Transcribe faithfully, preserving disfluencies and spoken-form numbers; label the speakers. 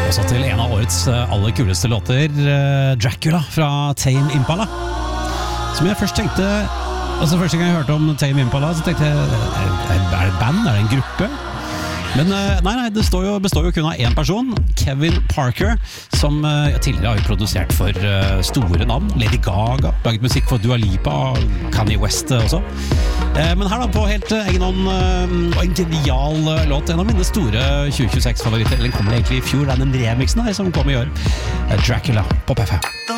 Speaker 1: Også til en av årets aller kuleste låter, Dracula fra Tame Impala. Som jeg først tenkte, altså første gang jeg hørte om Tame Impala, så tenkte jeg, er det et band, er det en gruppe? Men nei, nei, det står jo, består jo kun av en person, Kevin Parker, som ja, tidligere har jo produsert for uh, store navn, Lady Gaga, laget musikk for Dua Lipa, Kanye West også. Eh, men her da, på helt uh, egen hånd, uh, og en genial uh, låt, en av mine store tjue tjueseks-favoritter, eller den kommer egentlig i fjor, det er den remixen her som kom i år, uh, Dracula på P F M.